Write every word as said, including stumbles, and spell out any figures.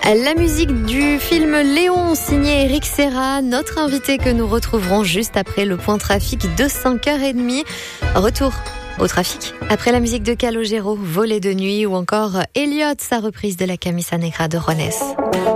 La musique du film Léon, signé Eric Serra, notre invité que nous retrouverons juste après le point trafic de cinq heures trente. Retour au trafic après la musique de Calogero, Voler de nuit ou encore Elliott, sa reprise de la Camisa Negra de Ronès.